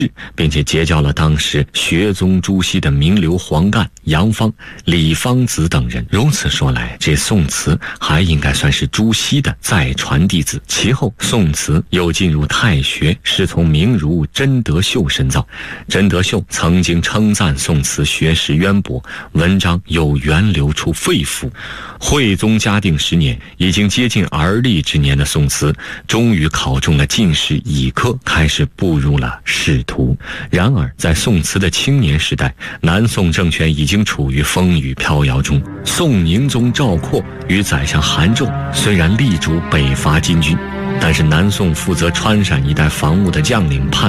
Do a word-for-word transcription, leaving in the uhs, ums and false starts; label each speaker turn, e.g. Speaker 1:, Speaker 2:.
Speaker 1: 并且结交了当时学宗朱熹的名流黄干、杨芳、李方子等人。如此说来，这宋慈还应该算是朱熹的再传弟子。其后宋慈又进入太学，师从名儒真德秀深造。真德秀曾经称赞宋慈学识渊博，文章有源流出肺腑。惠宗嘉定十年，已经接近而立之年的宋慈终于考中了进士乙科，开始步入了仕途。然而在宋慈的青年时代，南宋政权已经处于风雨飘摇中。宋宁宗赵括与宰相韩胄虽然力主北伐金军，但是南宋负责川陕一带防务的将领叛